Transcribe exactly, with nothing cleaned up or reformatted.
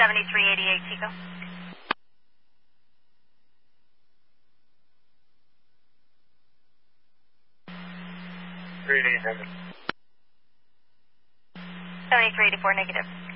seventy-three eighty-eight, Chico. three eighty-eight, negative. seventy-three eighty-four, negative.